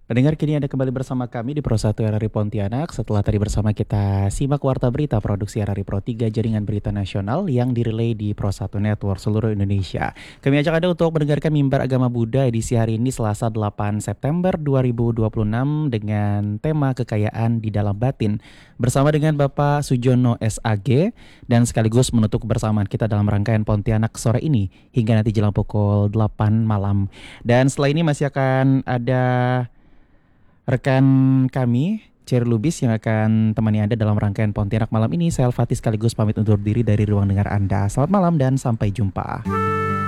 Pendengar kini Anda kembali bersama kami di Pro 1 RRI Pontianak. Setelah tadi bersama kita simak Warta Berita Produksi RRI Pro 3 Jaringan Berita Nasional yang direlay di Pro 1 Network seluruh Indonesia. Kami ajak Anda untuk mendengarkan Mimbar Agama Buddha edisi hari ini Selasa 8 September 2026 dengan tema kekayaan di dalam batin bersama dengan Bapak Sujono SAG dan sekaligus menutup kebersamaan kita dalam rangkaian Pontianak sore ini hingga nanti jelang pukul 8 malam. Dan setelah ini masih akan ada rekan kami, Cherry Lubis yang akan temani Anda dalam rangkaian Pontianak malam ini. Saya Al-Fatih sekaligus pamit undur diri dari ruang dengar Anda. Selamat malam dan sampai jumpa.